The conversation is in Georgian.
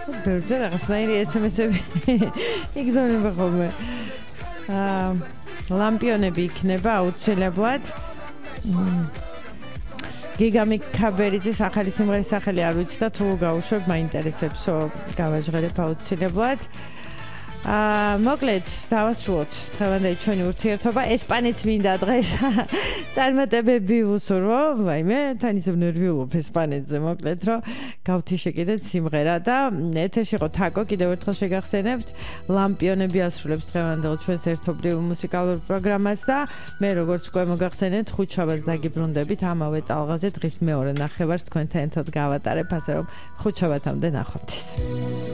ბევრჯერ რაღაცნაირი SMS-ები იგზავნება ხოლმე. ლამპიონები იქნება აუცილებლად. გიგამი ქაბერიძის ახალი სიმღერის სახელი არ ვიცი და თუ გავუშვებ, მაინტერესებსო, გავაჟღერებ აუცილებლად. მოკლედ, დავასრულოთ დღევანდელი ჩვენი ურთიერთობა. ესპანეთს მინდა დღეს წარმატებები ვუსურვო. ვაიმე, თან ისევ ნერვიულობ ესპანეთზე, მოკლედ, რომ გავთიშე კიდე სიმღერა და ეთერში იყო თაკო, კიდევ ერთხელ შეგახსენებთ. ლამპიონები ასრულებს დღევანდელ ჩვენს ერთობლივ მუსიკალურ პროგრამას და მე როგორც უკვე მოგახსენეთ, ხუთშაბათს დაგიბრუნდებით ამავე ტალღაზე დღის მეორე ნახევარს თქვენთან ერთად გავატარებ, ასე რომ ხუთშაბათამდე ნახვამდის.